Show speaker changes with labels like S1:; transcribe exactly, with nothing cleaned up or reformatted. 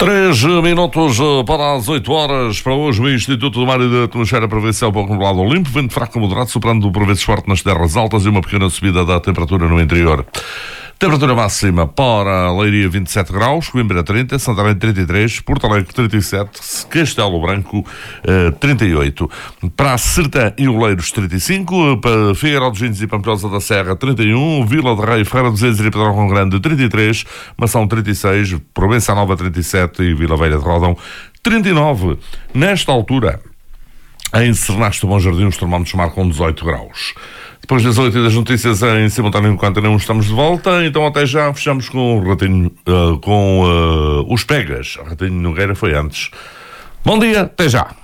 S1: Três minutos para as oito horas. Para hoje, o Instituto do Mar e da Atmosfera prevê céu pouco nublado limpo, vento fraco moderado, soprando por vezes forte nas terras altas e uma pequena subida da temperatura no interior. Temperatura máxima para Leiria vinte e sete graus, Coimbra trinta, Santarém trinta e três, Porto Alegre trinta e sete, Castelo Branco eh, trinta e oito. Para Sertã e Oleiros trinta e cinco, para Figueiró dos Vinhos e Pampilhosa da Serra trinta e um, Vila de Rei, Ferreira dos Enzes e Pedrógão Grande trinta e três, Mação trinta e seis, Provença Nova trinta e sete e Vila Velha de Rodão trinta e nove. Nesta altura, em Sernasto Bom Jardim, os termómetros marcam dezoito graus. Depois das oito e das notícias em simultâneo enquanto não estamos de volta, então até já fechamos com o Ratinho, uh, com uh, os Pegas. O Ratinho Nogueira foi antes. Bom dia, até já.